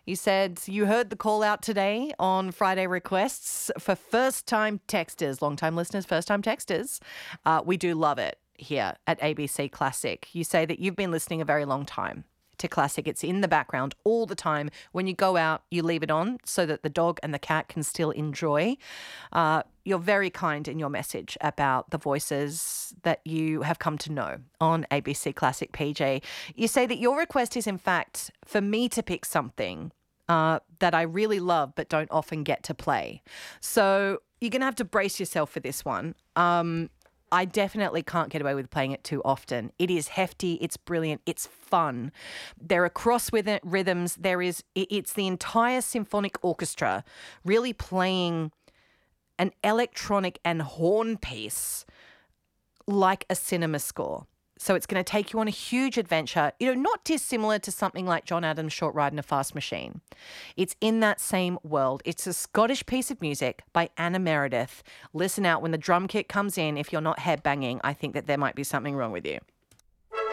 You said you heard the call out today on Friday requests for first-time texters, long-time listeners, first-time texters. We do love it here at ABC Classic. You say that you've been listening a very long time to Classic. It's in the background all the time. When you go out, you leave it on so that the dog and the cat can still enjoy. You're very kind in your message about the voices that you have come to know on ABC Classic, PJ. You say that your request is, in fact, for me to pick something that I really love but don't often get to play. So you're going to have to brace yourself for this one. I definitely can't get away with playing it too often. It is hefty, it's brilliant, it's fun. There are cross with it rhythms. It's the entire symphonic orchestra really playing an electronic and horn piece like a cinema score. So it's going to take you on a huge adventure, not dissimilar to something like John Adams' Short Ride in a Fast Machine. It's in that same world. It's a Scottish piece of music by Anna Meredith. Listen out when the drum kit comes in. If you're not headbanging, I think that there might be something wrong with you.